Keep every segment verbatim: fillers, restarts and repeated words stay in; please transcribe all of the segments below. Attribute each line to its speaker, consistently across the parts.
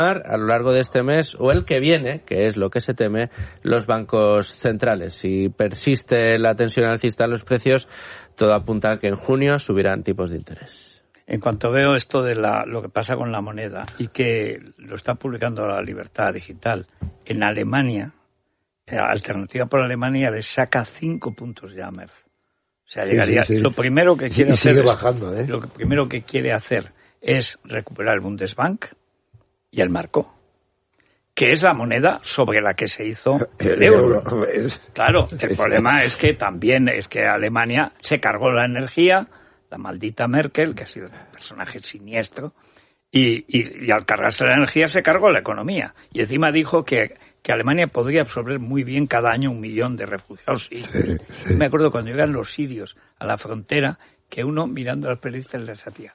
Speaker 1: a lo largo de este mes o el que viene, que es lo que se teme, los bancos centrales. Si persiste la tensión alcista en los precios, todo apunta a que en junio subirán tipos de interés.
Speaker 2: En cuanto veo esto de la, lo que pasa con la moneda y que lo está publicando la Libertad Digital, en Alemania, Alternativa por Alemania le saca cinco puntos ya a Merz. O sea, llegaría. Sí, sí, sí. Lo primero que quiere
Speaker 3: sí,
Speaker 2: hacer
Speaker 3: sigue bajando, ¿eh?
Speaker 2: es, lo que primero que quiere hacer es recuperar el Bundesbank y el marco, que es la moneda sobre la que se hizo el, el euro. euro. Claro, el problema es que también es que Alemania se cargó la energía, la maldita Merkel, que ha sido un personaje siniestro, y, y, y al cargarse la energía se cargó la economía. Y encima dijo que, que Alemania podría absorber muy bien cada año un millón de refugiados sirios. Sí, sí. Me acuerdo cuando llegan los sirios a la frontera, que uno mirando a los periodistas les hacía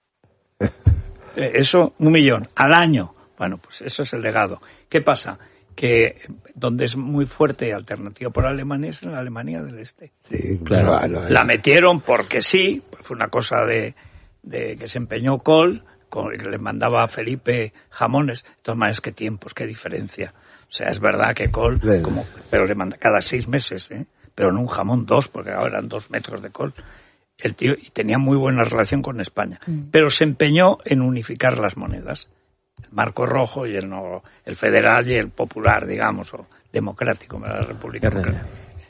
Speaker 2: eso, un millón al año. Bueno, pues eso es el legado. ¿Qué pasa? Que donde es muy fuerte Alternativa por Alemania es en la Alemania del Este.
Speaker 3: Sí, claro. claro
Speaker 2: la metieron porque sí, pues fue una cosa de, de que se empeñó Kohl, con, que le mandaba a Felipe jamones. De todas maneras, qué tiempos, qué diferencia. O sea, es verdad que Kohl, sí. como, pero le manda cada seis meses, ¿eh? Pero no un jamón, dos, porque ahora eran dos metros de Kohl. El tío y tenía muy buena relación con España, mm. pero se empeñó en unificar las monedas, el marco rojo y el no, el federal y el popular, digamos, o democrático, la República Democrática.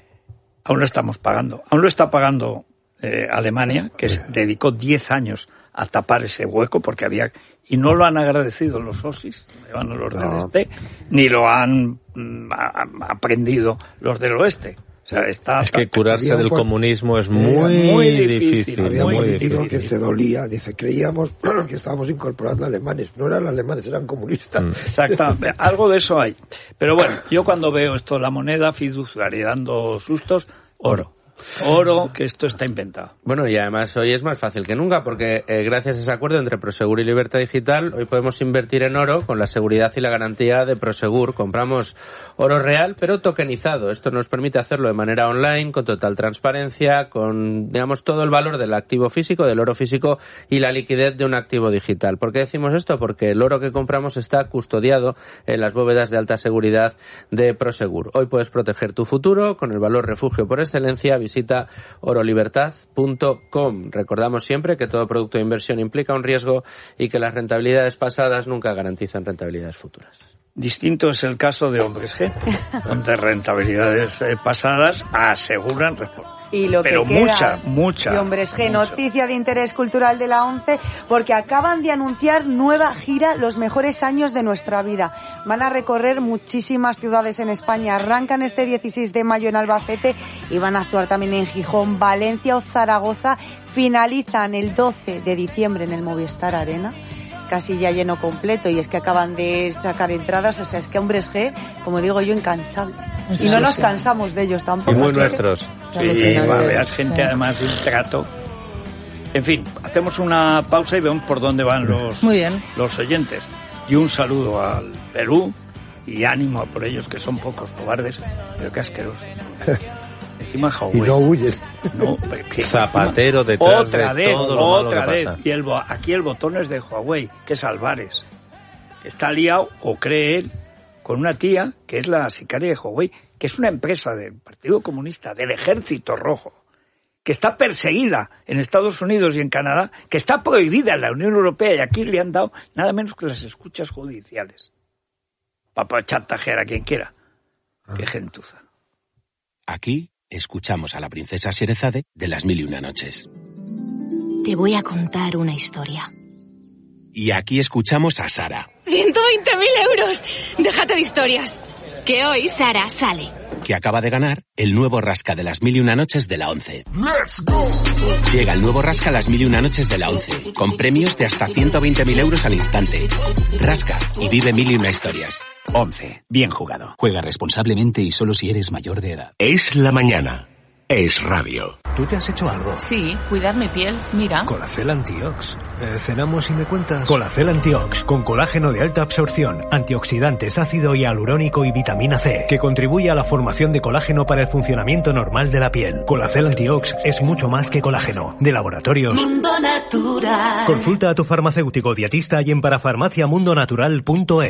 Speaker 2: Aún lo estamos pagando, aún lo está pagando eh, Alemania, que es, dedicó diez años a tapar ese hueco porque había y no lo han agradecido los socis, los del no. este, ni lo han mm, a, aprendido los del oeste. O sea, está,
Speaker 4: es que curarse del
Speaker 3: pues,
Speaker 4: comunismo es muy, muy difícil. difícil
Speaker 3: había
Speaker 4: muy
Speaker 3: un
Speaker 4: difícil.
Speaker 3: que se dolía, dice, creíamos que estábamos incorporando alemanes. No eran alemanes, eran comunistas. Mm.
Speaker 2: Exactamente, algo de eso hay. Pero bueno, yo cuando veo esto, la moneda fiduciaria dando sustos, oro. Oro, que esto está inventado.
Speaker 1: Bueno, y además hoy es más fácil que nunca, porque eh, gracias a ese acuerdo entre Prosegur y Libertad Digital, hoy podemos invertir en oro con la seguridad y la garantía de Prosegur. Compramos oro real, pero tokenizado. Esto nos permite hacerlo de manera online, con total transparencia, con, digamos, todo el valor del activo físico, del oro físico y la liquidez de un activo digital. ¿Por qué decimos esto? Porque el oro que compramos está custodiado en las bóvedas de alta seguridad de Prosegur. Hoy puedes proteger tu futuro con el valor refugio por excelencia. Visita oro libertad punto com. Recordamos siempre que todo producto de inversión implica un riesgo y que las rentabilidades pasadas nunca garantizan rentabilidades futuras.
Speaker 2: Distinto es el caso de Hombres G, donde rentabilidades pasadas aseguran respuesta.
Speaker 5: Y lo
Speaker 2: Pero
Speaker 5: que queda
Speaker 2: mucha, mucha.
Speaker 5: de Hombres G,
Speaker 2: mucha.
Speaker 5: Noticia de interés cultural de la ONCE, porque acaban de anunciar nueva gira Los mejores años de nuestra vida. Van a recorrer muchísimas ciudades en España. Arrancan este dieciséis de mayo en Albacete y van a actuar también en Gijón, Valencia o Zaragoza. Finalizan el doce de diciembre en el Movistar Arena. Casi ya lleno completo, y es que acaban de sacar entradas, o sea, es que Hombres G, como digo yo, incansables. Y no nos cansamos de ellos tampoco.
Speaker 4: Y muy nuestros.
Speaker 2: Sí, vale, es gente además de un trato. En fin, hacemos una pausa y vemos por dónde van los,
Speaker 6: muy bien.
Speaker 2: los oyentes. Y un saludo al Perú y ánimo por ellos, que son pocos cobardes, pero qué asquerosos. Encima Huawei.
Speaker 3: Y no huyes.
Speaker 2: No,
Speaker 4: Zapatero detrás
Speaker 2: otra
Speaker 4: de
Speaker 2: vez,
Speaker 4: todo lo
Speaker 2: otra
Speaker 4: malo que
Speaker 2: vez.
Speaker 4: pasa.
Speaker 2: Y el, aquí el botón es de Huawei, que es Álvarez. Está liado, o cree él, con una tía que es la sicaria de Huawei, que es una empresa del Partido Comunista, del Ejército Rojo, que está perseguida en Estados Unidos y en Canadá, que está prohibida en la Unión Europea, y aquí le han dado nada menos que las escuchas judiciales. Para chantajear a quien quiera. Ah. Qué gentuza.
Speaker 7: Aquí escuchamos a la princesa Sherezade de Las Mil y Una Noches.
Speaker 8: Te voy a contar una historia.
Speaker 7: Y aquí escuchamos a Sara.
Speaker 8: ¡ciento veinte mil euros! Déjate de historias. Que hoy Sara sale.
Speaker 7: Que acaba de ganar el nuevo Rasca de Las Mil y Una Noches de la ONCE. ¡Let's go! Llega el nuevo Rasca Las Mil y Una Noches de la ONCE, con premios de hasta ciento veinte mil euros al instante. Rasca y vive mil y una historias.
Speaker 9: ONCE. Bien jugado. Juega responsablemente y solo si eres mayor de edad. Es la mañana.
Speaker 6: Es Radio.
Speaker 9: ¿Tú te has hecho algo?
Speaker 10: Sí, cuidar mi piel, mira.
Speaker 9: Colacel Antiox. Eh, ¿Cenamos y me cuentas? Colacel Antiox, con colágeno de alta absorción, antioxidantes, ácido hialurónico y vitamina C, que contribuye a la formación de colágeno para el funcionamiento normal de la piel. Colacel Antiox es mucho más que colágeno. De Laboratorios
Speaker 11: Mundo Natural.
Speaker 9: Consulta a tu farmacéutico dietista y en parafarmaciamundonatural punto es.